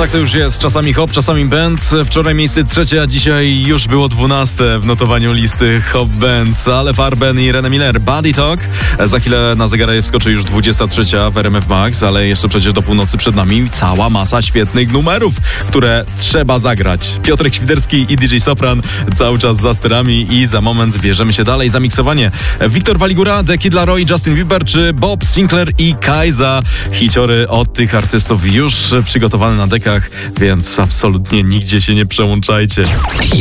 tak to już jest. Czasami hop, czasami band. Wczoraj miejsce 3, a dzisiaj już było 12 w notowaniu listy Hop Bands. Ale Farben i René Miller, Body Talk. Za chwilę na zegarek wskoczy już 23 w RMF Max, ale jeszcze przecież do północy przed nami cała masa świetnych numerów, które trzeba zagrać. Piotrek Świderski i DJ Sopran cały czas za sterami i za moment bierzemy się dalej za miksowanie. Wiktor Waligura, The Kid Laroi, Justin Bieber czy Bob Sinclair i Kaiza. Hiciory od tych artystów już przygotowane na dekach, więc absolutnie nigdzie się nie przełączajcie.